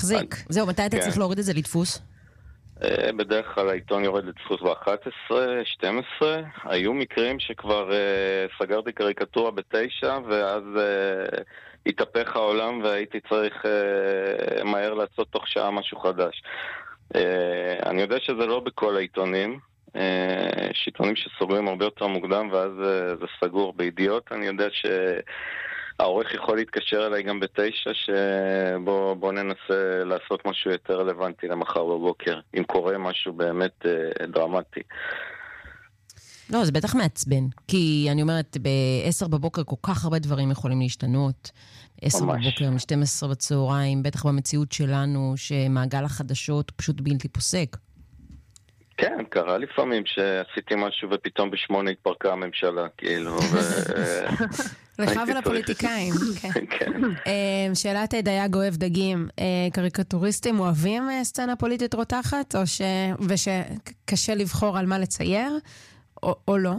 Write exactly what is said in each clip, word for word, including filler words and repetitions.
החזיק. זהו, מתי אתה צריך להוריד את זה לדפוס? בדרך כלל העיתון יורד לדפוס ב-אחת עשרה, שתים עשרה. היו מקרים שכבר uh, סגרתי קריקטורה בתשע, ואז uh, התהפך העולם והייתי צריך uh, מהר לעשות תוך שעה משהו חדש. Uh, אני יודע שזה לא בכל העיתונים. Uh, יש עיתונים שסוגרים הרבה יותר מוקדם ואז uh, זה סגור. בידיעות אני יודע ש... העורך יכול להתקשר אליי גם בתשע, שבוא בוא ננסה לעשות משהו יותר רלוונטי למחר בבוקר, אם קורה משהו באמת אה, דרמטי. לא, זה בטח מעצבן, כי אני אומרת, ב-עשר בבוקר כל כך הרבה דברים יכולים להשתנות. עשר בבוקר, מ-שתים עשרה בצהריים, בטח במציאות שלנו, שמעגל החדשות פשוט בלתי פוסק. כן, קרה לפעמים שעשיתי משהו ופתאום בשמונה התפרקה הממשלה, כאילו. לך ולפוליטיקאים. שאלת דייג אוהב דגים, קריקטוריסטים אוהבים סצנה פוליטית רותחת, ושקשה לבחור על מה לצייר, או לא?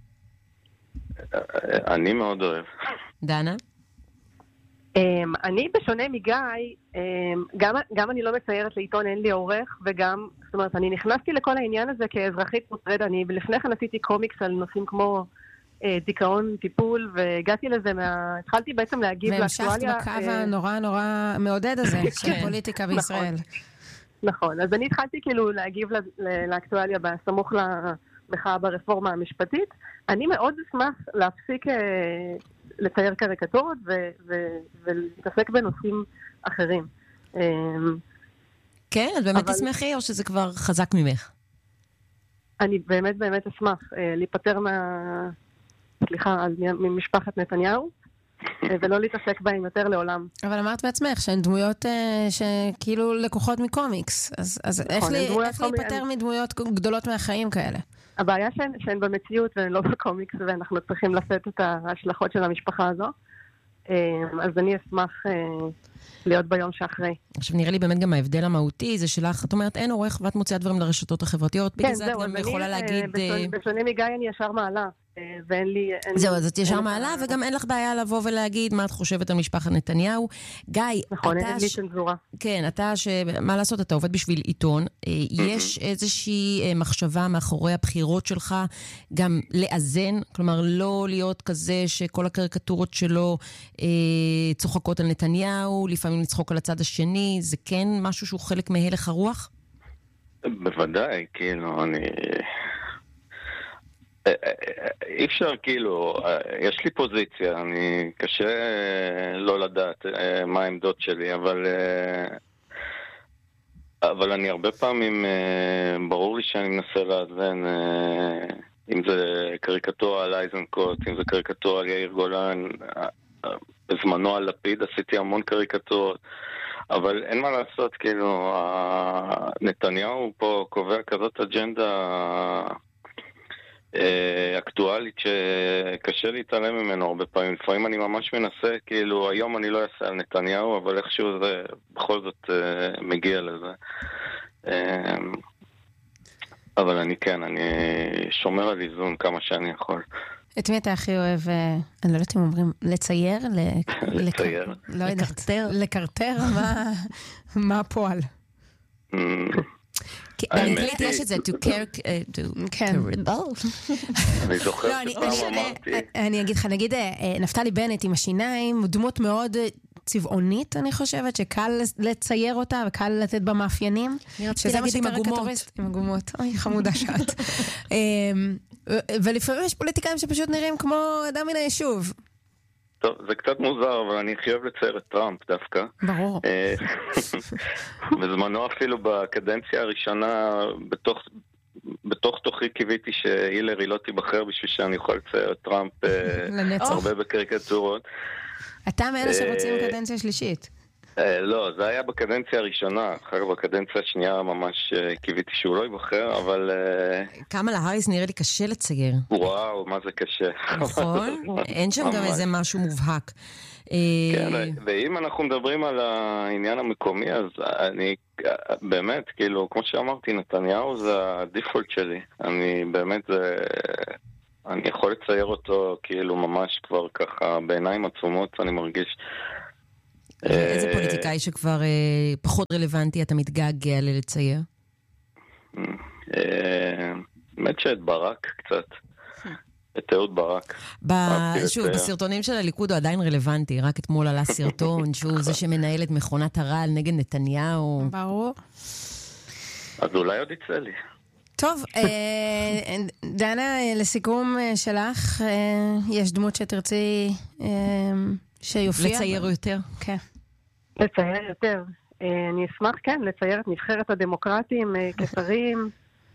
אני מאוד אוהב. דנה? אני בשונה מגיא, גם, גם אני לא מציירת לעיתון, אין לי עורך, וגם, זאת אומרת, אני נכנסתי לכל העניין הזה כאזרחית מוטרד, אני לפני כן עשיתי קומיקס על נושאים כמו אה, דיכאון, טיפול, והגעתי לזה, מה... התחלתי בעצם להגיב לאקטואליה. והמשכת בקו אה... הנורא נורא מעודד הזה, של פוליטיקה בישראל. נכון, אז אני התחלתי כאילו להגיב לאקטואליה בסמוך למחאה ברפורמה המשפטית. אני מאוד אשמח להפסיק... אה... לצייר קריקטורות ולהתעסק בנושאים אחרים. כן, את באמת תשמחי או שזה כבר חזק ממך? אני באמת באמת אשמח להיפטר מה... סליחה, ממשפחת נתניהו, ולא להתעסק בהם יותר לעולם. אבל אמרת בעצמך שהן דמויות שכאילו לקוחות מקומיקס, אז איך להיפטר מדמויות גדולות מהחיים כאלה? הבעיה שהן, שהן במציאות והן לא בקומיקס, ואנחנו צריכים לשאת את ההשלכות של המשפחה הזו. אז אני אשמח להיות ביום שאחרי. עכשיו נראה לי באמת גם ההבדל המהותי, זה שלך, את אומרת, אין עורך ואת מוציאה דברים לרשתות החברתיות, בגלל זה את גם יכולה להגיד... בשונה מגיא אני ישר מעלה. ואין לי... זהו, אז את ישר מעלה, וגם אין לך בעיה לבוא ולהגיד מה את חושבת על משפחת נתניהו. גיא, נכון, אין לי צנזורה. כן, אתה, מה לעשות, אתה עובד בשביל עיתון, יש איזושהי מחשבה מאחורי הבחירות שלך, גם לאזן, כלומר, לא להיות כזה שכל הקריקטורות שלו צוחקות על נתניהו, לפעמים לצחוק על הצד השני, זה כן משהו שהוא חלק מהלך הרוח? בוודאי, כאילו, אני... אי אפשר, כאילו, יש לי פוזיציה, אני קשה לא לדעת מה העמדות שלי, אבל אבל אני הרבה פעמים, ברור לי שאני מנסה לאזן, אם זה קריקטורה על אייזנקוט, אם זה קריקטורה על יאיר גולן, בזמנו על לפיד עשיתי המון קריקטורות, אבל אין מה לעשות, כאילו, נתניהו פה קובע כזאת אג'נדה אקטואלית שקשה להתעלם ממנו הרבה פעמים. לפעמים אני ממש מנסה, כאילו היום אני לא אעשה על נתניהו, אבל איכשהו זה בכל זאת מגיע לזה. אבל אני כן, אני שומר על איזון כמה שאני יכול. את מי אתה הכי אוהב, אני לא יודעת אם אומרים, לצייר? לצייר. לא יודעת. לקרטר? מה הפועל? באנגלית יש את זה, to care, to rebel. אני זוכר שפעם אמרתי. אני אגיד לך, נגיד, נפתלי בנט עם השיניים, דמות מאוד צבעונית, אני חושבת, שקל לצייר אותה וקל לתת בה מאפיינים. שזה מה שקריקטוריסט. עם הגומות. אוי, חמודה שאת. ולפעמים יש פוליטיקאים שפשוט נראים כמו אדם מן היישוב. טוב, זה קצת מוזר, אבל אני חייב לצייר את טראמפ דווקא. ברור. בזמנו אפילו בקדנציה הראשונה, בתוך, בתוך תוכי קיוויתי שהילרי לא תיבחר בשביל שאני יכול לצייר את טראמפ הרבה בקריקטורות. אתה מאלה שרוצים קדנציה שלישית. לא, זה היה בקדנציה הראשונה, אחר בקדנציה השנייה ממש קיוויתי שהוא לא ייבחר, אבל... קמאלה האריס נראה לי קשה לצייר. וואו, מה זה קשה. נכון? אין שם גם איזה משהו מובהק. כן, ואם אנחנו מדברים על העניין המקומי, אז אני באמת, כאילו, כמו שאמרתי, נתניהו זה הדיפולט שלי. אני באמת, אני יכול לצייר אותו כאילו ממש כבר ככה בעיניים עצומות, אני מרגיש... איזה פוליטיקאי שכבר פחות רלוונטי אתה מתגעגע לצייר? באמת שאת ברק קצת. את אהוד ברק. שוב, בסרטונים של הליכוד הוא עדיין רלוונטי, רק אתמול עלה סרטון שהוא זה שמנהל את מכונת הרעל נגד נתניהו. ברור. אז אולי עוד יצא לי. טוב, דנה, לסיכום שלך, יש דמות שתרצי שיופיע? לצייר יותר. כן. לצייר יותר. אני אשמח, כן, לצייר את נבחרת הדמוקרטים, כשרים.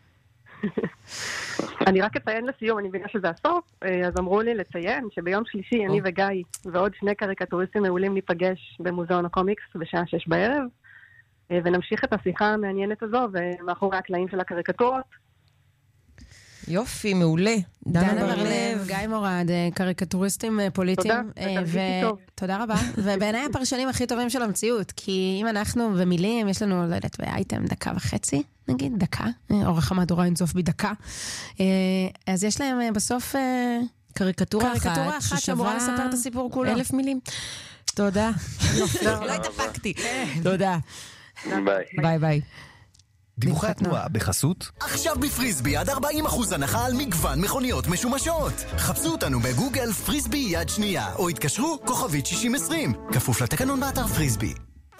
אני רק אציין לסיום, אני מבינה שזה הסוף, אז אמרו לי לציין שביום שלישי אני וגיא ועוד שני קריקטוריסטים מעולים ניפגש במוזיאון הקומיקס בשעה שש בערב, ונמשיך את השיחה המעניינת הזו ומאחורי הקלעים של הקריקטורות. יופי, מעולה. דנה בר-לב, גיא מורד, קריקטוריסטים פוליטיים. תודה, תודה רבה. ובעיניי הפרשנים הכי טובים של המציאות, כי אם אנחנו במילים, יש לנו, לא יודעת, באייטם דקה וחצי, נגיד, דקה, אורך המהדורה אינסוף בדקה. אז יש להם בסוף קריקטורה אחת שאמורה לספר את הסיפור כולו. אלף מילים. תודה. לא התאפקתי. תודה. ביי. ביי ביי. דיווחי התנועה בחסות. עכשיו בפריסבי עד ארבעים אחוז הנחה על מגוון מכוניות משומשות. חפשו אותנו בגוגל פריסבי יד שנייה, או התקשרו כוכבית שישים עשרים. כפוף לתקנון באתר פריסבי.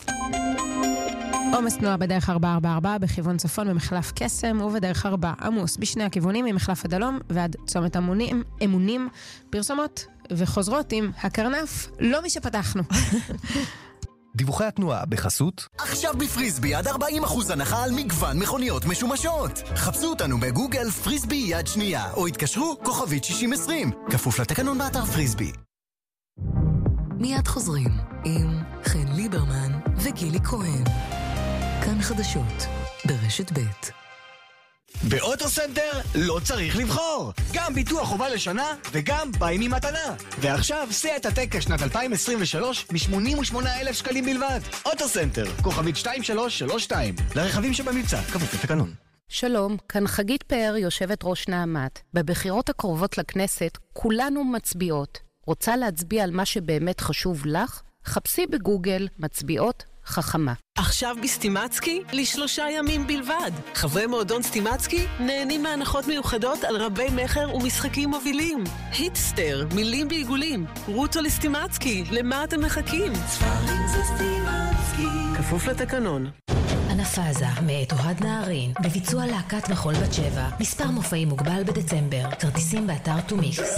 עומס תנועה בדרך ארבע ארבע ארבע בכיוון צפון במחלף קסם, ובדרך ארבע עמוס בשני הכיוונים ממחלף הדלום ועד צומת אמונים, אמונים, פרסומות וחוזרות עם הקרנף, לא מי שפתחנו. דיווחי התנועה בחסות. עכשיו בפריסבי עד ארבעים אחוז הנחה על מגוון מכוניות משומשות. חפשו אותנו בגוגל פריסבי יד שנייה, או התקשרו כוכבית שישים עשרים. כפוף לתקנון באתר פריסבי. מיד חוזרים עם חן ליברמן וגילי כהן. כאן חדשות ברשת ב'. באוטוסנטר לא צריך לבחור. גם ביטוח חובה לשנה וגם באים ממתנה. ועכשיו סייט הטקה שנת אלפיים עשרים ושלוש מ-שמונים ושמונה אלף שקלים בלבד. אוטוסנטר, כוכבית שתיים שלוש שלוש שתיים. לרכבים שבמבצע, כפוף לתקנון. שלום, כאן חגית פאר, יושבת ראש נעמת. בבחירות הקרובות לכנסת כולנו מצביעות. רוצה להצביע על מה שבאמת חשוב לך? חפשי בגוגל מצביעות חכמה. עכשיו בסטימצקי לשלושה ימים בלבד. חברי מועדון סטימצקי נהנים מהנחות מיוחדות על רבי מחר ומשחקים מובילים. היטסטר, מילים בעיגולים. רוטו לסטימצקי, למה אתם מחכים? ספרים זה סטימצקי. כפוף לתקנון. אנפאזה מאת אוהד נהרין בביצוע להקת מחול בת שבע. מספר מופעים מוגבל בדצמבר. כרטיסים באתר טומיקס.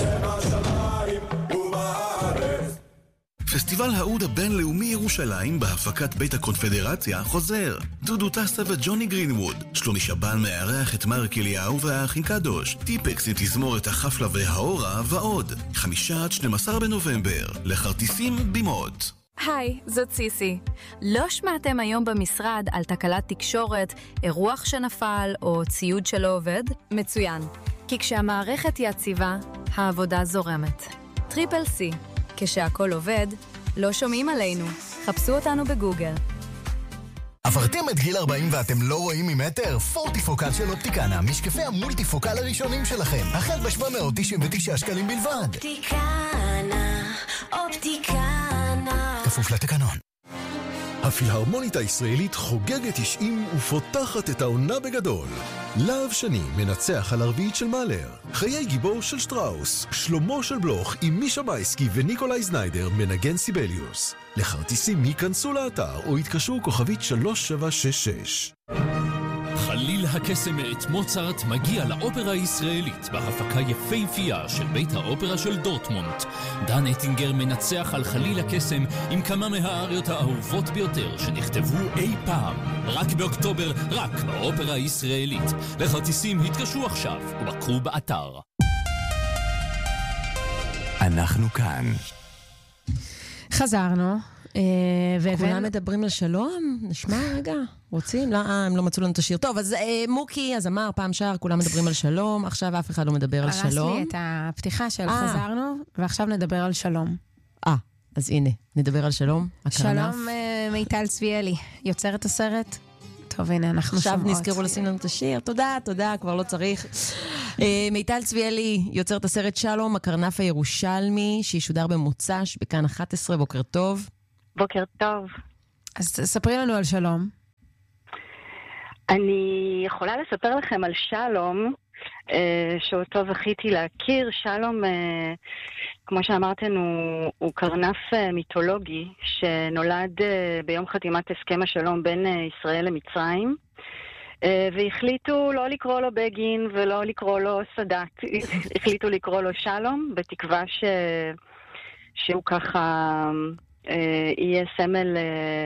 פסטיבל האוד הבינלאומי ירושלים בהפקת בית הקונפדרציה חוזר. דודו טסה וג'וני גרינווד. שלומי שבן מארח את מרק אליהו והאחים קדוש. טיפקס עם תזמורת החפלה והאורה ועוד. חמישה עד שנים עשר בנובמבר. לכרטיסים בימות. היי, זאת סיסי. לא שמעתם היום במשרד על תקלת תקשורת, אירוח שנפל או ציוד שלא עובד? מצוין. כי כשהמערכת יציבה, העבודה זורמת. טריפל סי. כשהכל עובד, לא שומעים עלינו. חפשו אותנו בגוגל. עברתם את גיל ארבעים ואתם לא רואים ממטר? פורטיפוקל של אופטיקנה, משקפי המולטיפוקל הראשונים שלכם. החל ב-שבע מאות תשעים ותשעה שקלים בלבד. אופטיקנה, אופטיקנה. כפוף לתקנון. הפילהרמונית הישראלית חוגגת תשעים ופותחת את העונה בגדול. להב שני מנצח על הרביעית של מאלר. חיי גיבור של שטראוס. שלמה של בלוך עם מישה מייסקי וניקולאי זניידר מנגן סיבליוס. לכרטיסים ייכנסו לאתר או יתקשרו כוכבית שלוש שבע שש שש. חליל הקסם מאת מוצרט מגיע לאופרה הישראלית בהפקה יפהפייה של בית האופרה של דורטמונט. דן אטינגר מנצח על חליל הקסם עם כמה מהאריות האהובות ביותר שנכתבו אי פעם. רק באוקטובר, רק באופרה הישראלית. לכרטיסים התקשרו עכשיו ובקרו באתר. אנחנו כאן. חזרנו. כולם מדברים על שלום? נשמע רגע, רוצים? לא, הם לא מצאו לנו את השיר. טוב, אז מוקי, אז אמר פעם שער, כולם מדברים על שלום, עכשיו אף אחד לא מדבר על שלום. הרס לי את הפתיחה של חזרנו, ועכשיו נדבר על שלום. אה, אז הנה, נדבר על שלום. שלום מיטל צביאלי, יוצרת הסרט. טוב, הנה, אנחנו שומעות. עכשיו נזכרו לשים לנו את השיר. תודה, תודה, כבר לא צריך. מיטל צביאלי, יוצרת הסרט שלום, הקרנף הירושלמי, שישודר במוצ"ש, בכאן אחת עשרה, בוקר טוב. בוקר טוב. אז ספרי לנו על שלום. אני יכולה לספר לכם על שלום, שאותו זכיתי להכיר. שלום, כמו שאמרתם, הוא, הוא קרנף מיתולוגי שנולד ביום חתימת הסכם השלום בין ישראל למצרים, והחליטו לא לקרוא לו בגין ולא לקרוא לו סאדאת, החליטו לקרוא לו שלום, בתקווה ש... שהוא ככה יהיה סמל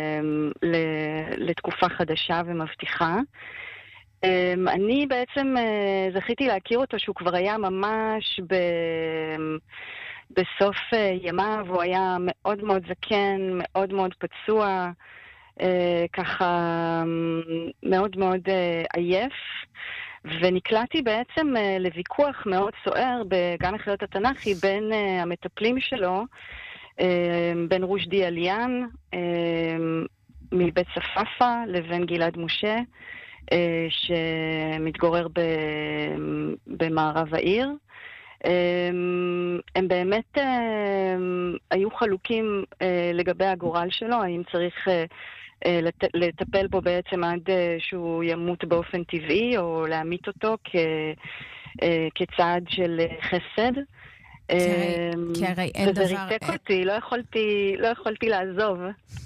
לתקופה חדשה ומבטיחה. אני בעצם זכיתי להכיר אותו שהוא כבר היה ממש ב... בסוף ימיו, הוא היה מאוד מאוד זקן, מאוד מאוד פצוע, ככה מאוד מאוד עייף, ונקלעתי בעצם לוויכוח מאוד סוער בגן החיות התנ"כי בין המטפלים שלו, בין רושדי אליאן מבית צפאפא לבין גלעד משה, שמתגורר במערב העיר. הם באמת היו חלוקים לגבי הגורל שלו, האם צריך לטפל בו בעצם עד שהוא ימות באופן טבעי, או להמית אותו כצעד של חסד. כי הרי אין דבר... וזה ריתק אותי, לא יכולתי, לא יכולתי לעזוב.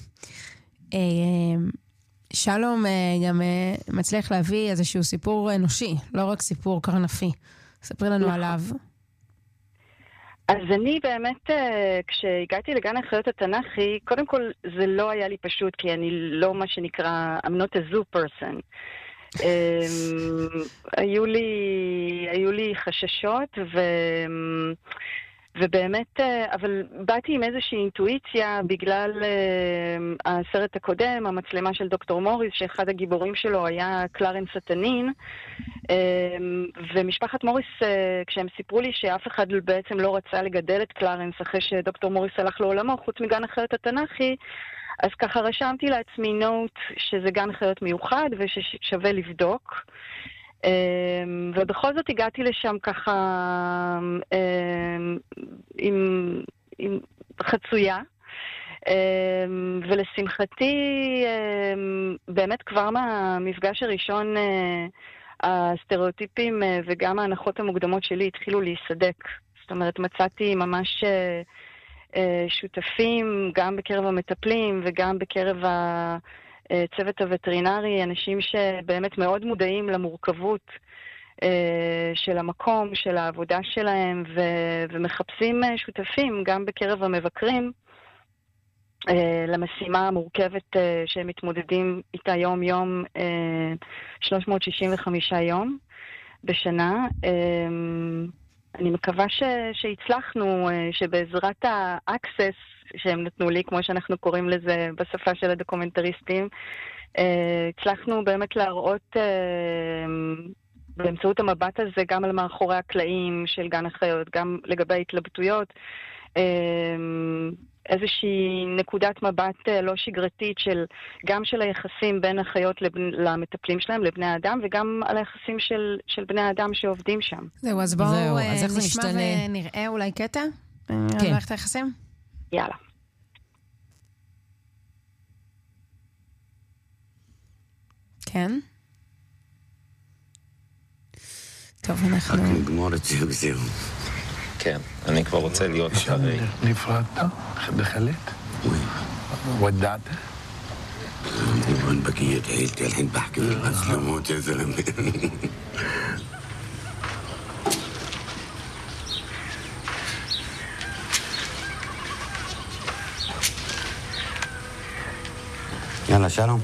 שלום גם מצליח להביא איזשהו סיפור אנושי, לא רק סיפור קרנפי. ספרי לנו עליו. אז אני באמת, כשהגעתי לגן החיות התנ"כי, קודם כל זה לא היה לי פשוט, כי אני לא מה שנקרא, I'm not a zoo person. היו לי, היו לי חששות, ו... ובאמת, אבל באתי עם איזושהי אינטואיציה בגלל uh, הסרט הקודם, המצלמה של דוקטור מוריס, שאחד הגיבורים שלו היה קלרנס התנין, uh, ומשפחת מוריס, uh, כשהם סיפרו לי שאף אחד בעצם לא רצה לגדל את קלרנס אחרי שדוקטור מוריס הלך לעולמו, חוץ מגן החיות התנ"כי, אז ככה רשמתי לעצמי נוט שזה גן חיות מיוחד וששווה לבדוק. Um, ובכל זאת הגעתי לשם ככה um, עם, עם חצויה, um, ולשמחתי um, באמת כבר מהמפגש הראשון uh, הסטריאוטיפים uh, וגם ההנחות המוקדמות שלי התחילו להיסדק. זאת אומרת, מצאתי ממש uh, uh, שותפים גם בקרב המטפלים וגם בקרב ה... צוות הווטרינרי, אנשים שבאמת מאוד מודעים למורכבות של המקום, של העבודה שלהם, ו- ומחפשים שותפים גם בקרב המבקרים למשימה המורכבת שהם מתמודדים איתה יום-יום, שלוש מאות שישים וחמישה יום בשנה. אני מקווה ש- שהצלחנו, שבעזרת ה-access שהם נתנו לי, כמו שאנחנו קוראים לזה בשפה של הדוקומנטריסטים, הצלחנו באמת להראות באמצעות המבט הזה גם על מאחורי הקלעים של גן החיות, גם לגבי ההתלבטויות, איזושהי נקודת מבט לא שגרתית של, גם של היחסים בין החיות למטפלים שלהם, לבני האדם, וגם על היחסים של, של בני האדם שעובדים שם. זהו, אז בואו זהו, אז נשמע ונראה אולי קטע? כן. על מערכת היחסים? יאללה. כן. טוב, אנחנו... רק נגמור את זה וזהו. כן, אני כבר רוצה להיות אחרי. נפרדת? דחלת? ودعت? وين بقيت عيلتي الحين بحكي للناس لموت يا زلمه. יאללה, שלום.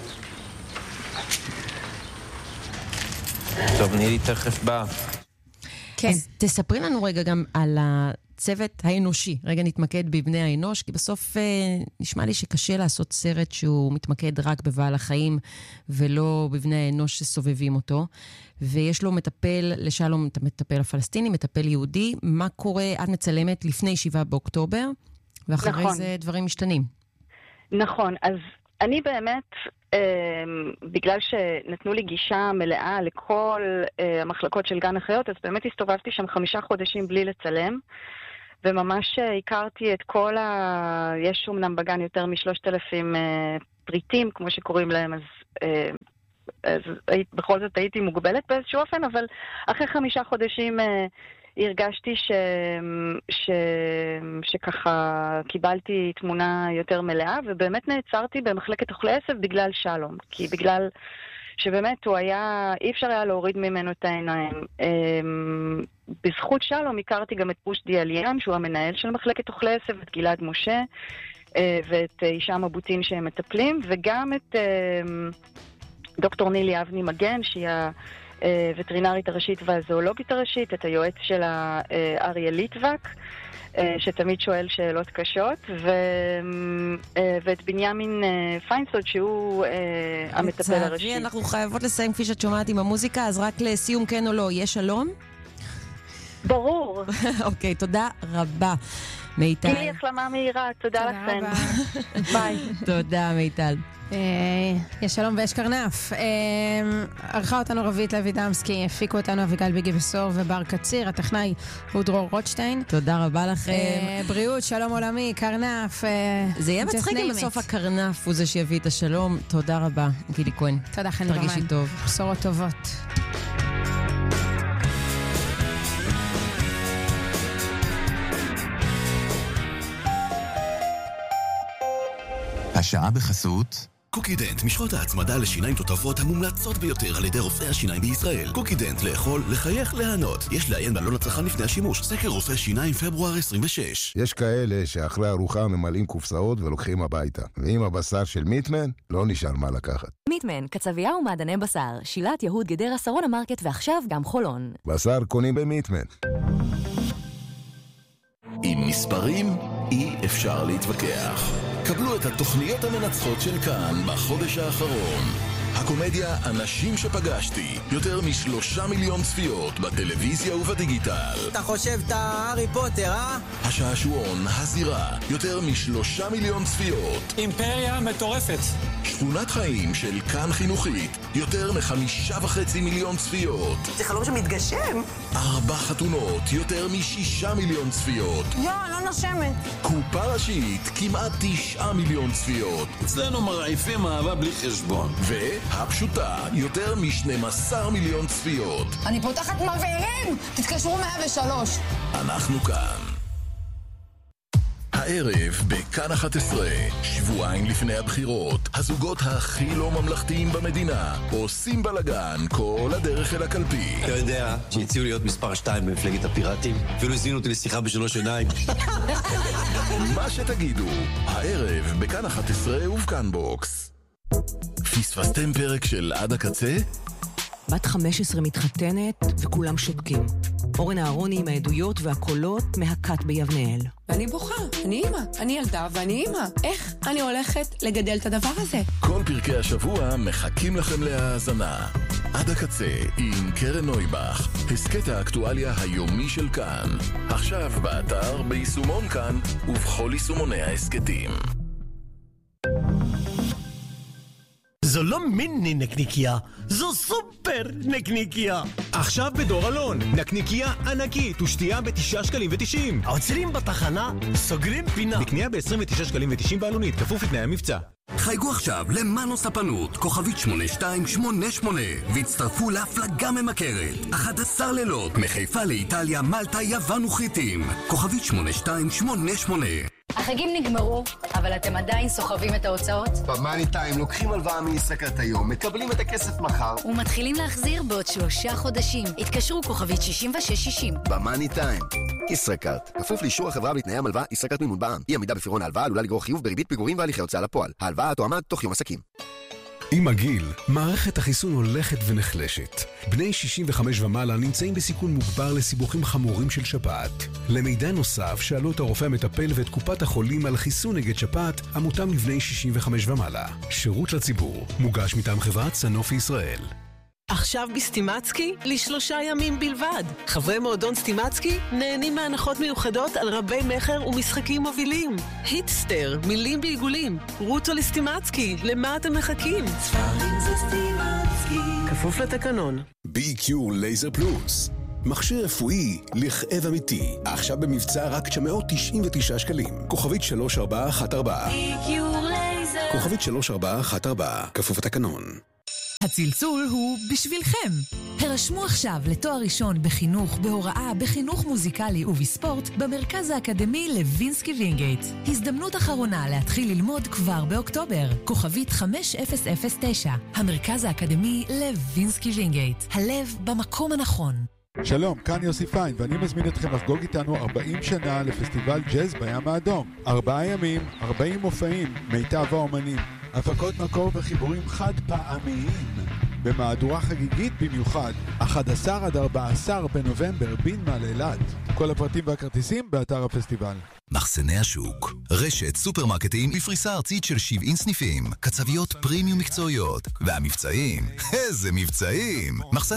טוב, נילי תכף בא. כן. אז תספרי לנו רגע גם על הצוות האנושי. רגע נתמקד בבני האנוש, כי בסוף אה, נשמע לי שקשה לעשות סרט שהוא מתמקד רק בבעל החיים, ולא בבני האנוש שסובבים אותו. ויש לו מטפל, לשלום את המטפל הפלסטיני, מטפל יהודי. מה קורה, את מצלמת לפני שבעה באוקטובר, ואחרי נכון. זה דברים משתנים. נכון, אז אני באמת, אה, בגלל שנתנו לי גישה מלאה לכל אה, המחלקות של גן החיות, אז באמת הסתובבתי שם חמישה חודשים בלי לצלם, וממש הכרתי את כל ה... יש אומנם בגן יותר משלושת אלפים פריטים, כמו שקוראים להם, אז, אז בכל זאת הייתי מוגבלת באיזשהו אופן, אבל אחרי חמישה חודשים הרגשתי ש... ש... שככה קיבלתי תמונה יותר מלאה, ובאמת נעצרתי במחלקת אוכלי עשב בגלל שלום, כי בגלל שבאמת הוא היה, אי אפשר היה להוריד ממנו את העיניים. בזכות שלום הכרתי גם את פושדי אליאן, שהוא המנהל של מחלקת אוכלי עשב, את גלעד משה, ואת הישאם אבוטין שהם מטפלים, וגם את דוקטור נילי אבני מגן, שהיא הווטרינרית הראשית והזואולוגית הראשית, את היועץ שלה אריה ליטבק, שתמיד שואל שאלות קשות, ו... ואת בנימין פיינסוד, שהוא המטפל הראשי. לצערי, אנחנו חייבות לסיים כפי שאת שומעת עם המוזיקה, אז רק לסיום כן או לא, יש שלום? ברור. אוקיי, תודה רבה. מיטל. גילי החלמה מהירה, תודה לכם. ביי. תודה, מיטל. יש שלום ויש קרנף. ערכה אותנו רבית לוי דמסקי, הפיקו אותנו אביגל ביגי בסור ובר קציר, הטכנאי הוא דרור רוטשטיין. תודה רבה לכם. בריאות, שלום עולמי, קרנף. זה יהיה מצחיק אם בסוף הקרנף הוא זה שיביא את השלום. תודה רבה, גילי כהן. תודה, חני ברמן. תרגישי טוב. בשורות טובות. השעה בחסות קוקידנט, משחות ההצמדה לשיניים תותבות המומלצות ביותר על ידי רופאי השיניים בישראל. קוקידנט, לאכול, לחייך, להנות. יש לעיין בעלון הצרכן לפני השימוש. סקר רופאי שיניים פברואר עשרים ושש. יש כאלה שאחרי ארוחה ממלאים קופסאות ולוקחים הביתה. ועם הבשר של מיטמן, לא נשאר מה לקחת. מיטמן, קצבייה ומעדני בשר. שילת יהוד גדרה שרון המרקט ועכשיו גם חולון. בשר קונים במיטמן. עם מספרים אי אפשר להתווכח. קבלו את התוכניות המנצחות של כאן בחודש האחרון. הקומדיה אנשים שפגשתי, יותר משלושה מיליון צפיות בטלוויזיה ובדיגיטל. אתה חושב את הארי פוטר, אה? השעשועון, הזירה, יותר משלושה מיליון צפיות. אימפריה מטורפת. שכונת חיים של כאן חינוכית, יותר מחמישה וחצי מיליון צפיות. זה חלום שמתגשם. ארבע חתונות, יותר משישה מיליון צפיות. יו, לא נושמת. קופה ראשית, כמעט תשעה מיליון צפיות. אצלנו מרעיפים אהבה בלי חשבון. והפשוטה, יותר מ-שנים עשר מיליון צפיות. אני פותחת מבערים! תתקשרו מאה ושלוש. אנחנו כאן. הערב בכאן אחת עשרה, שבועיים לפני הבחירות, הזוגות הכי לא ממלכתיים במדינה עושים בלגן כל הדרך אל הקלפי. אתה יודע שהציעו להיות מספר שתיים במפלגת הפיראטים, אפילו הזמינו אותי לשיחה בשלוש עיניים. מה שתגידו, הערב בכאן אחת עשרה ובכאן בוקס. פספסתם פרק של עד הקצה? בת חמש עשרה מתחתנת וכולם שותקים. אורן אהרוני עם העדויות והקולות מהקת ביבנאל. ואני בוכה, אני אימא, אני ילדה ואני אימא. איך אני הולכת לגדל את הדבר הזה? כל פרקי השבוע מחכים לכם להאזנה. עד הקצה עם קרן נויבך, הסקט האקטואליה היומי של כאן. עכשיו באתר, ביישומון כאן ובכל יישומוני ההסקטים. זו לא מיני נקניקיה, זו סופר נקניקיה. עכשיו בדור אלון, נקניקיה ענקית ושתייה בתשעה שקלים ותשעים. עוצרים בתחנה, סוגרים פינה. בקנייה ב-עשרים ותשעה שקלים ותשעים בעלונית, כפוף לתנאי המבצע. חייגו עכשיו למנו ספנות, כוכבית שמונה שתיים שמונה שמונה, והצטרפו להפלגה ממכרת. אחד עשר לילות, מחיפה לאיטליה, מלטה, יוון וחיטים. כוכבית שמונה שתיים שמונה שמונה. החגים נגמרו, אבל אתם עדיין סוחבים את ההוצאות? במאני טיים לוקחים הלוואה מישראכרט היום, מקבלים את הכסף מחר ומתחילים להחזיר בעוד שלושה חודשים. התקשרו כוכבית שישים ושש שישים. במאני טיים, ישראכרט. כפוף לאישור החברה ולתנאי המלווה, ישראכרט מימון בע"מ. אי עמידה בפירעון ההלוואה עלולה לגרור חיוב בריבית פיגורים והליכי הוצאה לפועל. ההלוואה תועמד תוך יום עסקים. עם הגיל, מערכת החיסון הולכת ונחלשת. בני שישים וחמש ומעלה נמצאים בסיכון מוגבר לסיבוכים חמורים של שפעת. למידע נוסף, שאלו את הרופא המטפל ואת קופת החולים על חיסון נגד שפעת, המותאם לבני שישים וחמש ומעלה. שירות לציבור, מוגש מטעם חברת סנופי ישראל. עכשיו בסטימצקי, לשלושה ימים בלבד. חברי מועדון סטימצקי נהנים מהנחות מיוחדות על רבי מחר ומשחקים מובילים. היטסטר, מילים בעיגולים. רוטו לסטימצקי, למה אתם מחכים? ספרים זה סטימצקי. כפוף לתקנון. בי קיו לייזר פלוס. מכשיר רפואי לכאב אמיתי. עכשיו במבצע רק תשע מאות תשעים ותשעה שקלים. כוכבית שלוש ארבע אחת ארבע. כוכבית שלוש ארבע אחת ארבע. כפוף התקנון. הצלצול הוא בשבילכם. הרשמו עכשיו לתואר ראשון בחינוך, בהוראה, בחינוך מוזיקלי ובספורט במרכז האקדמי לוינסקי וינגייט. הזדמנות אחרונה להתחיל ללמוד כבר באוקטובר. כוכבית חמש אפס אפס תשע. המרכז האקדמי לוינסקי וינגייט. הלב במקום הנכון. שלום, כאן יוסי פיין, ואני מזמין אתכם לחגוג איתנו ארבעים שנה לפסטיבל ג'אז בים האדום. ארבעה ימים, ארבעים מופעים, מיטב האומנים. הפקות מקור וחיבורים חד פעמיים. במהדורה חגיגית במיוחד, אחד עשר עד ארבעה עשר בנובמבר, בין מעלילת. כל הפרטים והכרטיסים באתר הפסטיבל. מחסני השוק, רשת סופרמרקטים בפריסה ארצית של שבעים סניפים, קצביות פרימיום מקצועיות, והמבצעים, איזה מבצעים! מחסני